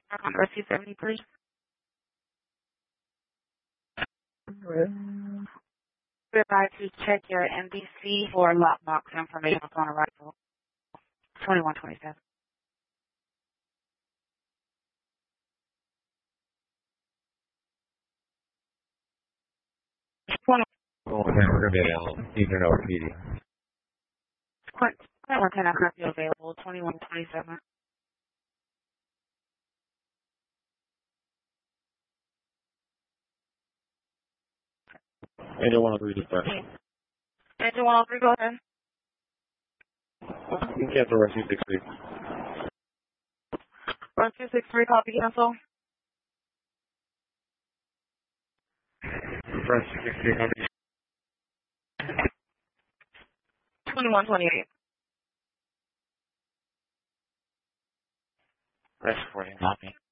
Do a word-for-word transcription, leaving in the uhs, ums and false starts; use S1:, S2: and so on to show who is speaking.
S1: On Rescue seventy-three. We're about to check your N B C for lockbox information upon arrival. twenty-one twenty-seven.
S2: Oh, we're going to be able to even over P D.
S1: twenty-one ten, I copy available. twenty-one twenty-seven.
S2: Angel one oh three dispatch.
S1: Angel one oh three, go ahead.
S2: You cancel Rescue six three.
S1: Rescue six three, copy cancel.
S2: Rescue six three, copy.
S1: twenty-one twenty-eight.
S2: Rescue forty, copy.